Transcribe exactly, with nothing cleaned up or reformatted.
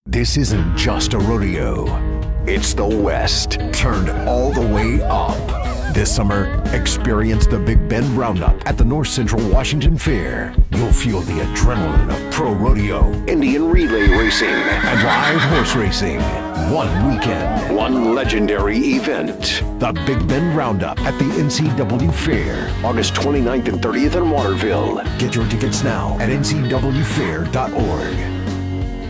This isn't just a rodeo. It's the West, turned all the way up. This summer, experience the Big Bend Roundup at the North Central Washington Fair. You'll feel the adrenaline of pro rodeo, Indian relay racing, and live horse racing. One weekend, one legendary event. The Big Bend Roundup at the N C W Fair, August twenty-ninth and thirtieth in Waterville. Get your tickets now at N C W fair dot org.